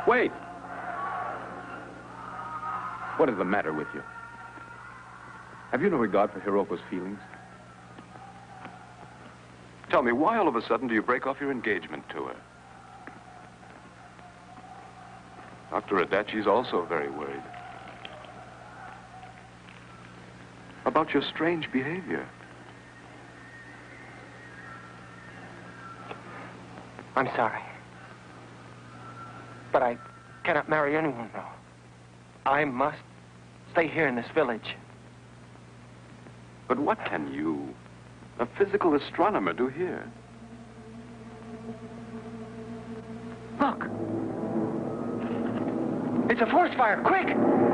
Wait! What is the matter with you? Have you no regard for Hiroko's feelings? Tell me, why all of a sudden do you break off your engagement to her? Dr. Adachi's also very worried. About your strange behavior. I'm sorry. But I cannot marry anyone now. I must stay here in this village. But what can you, a physical astronomer, do here? Look! It's a forest fire! Quick!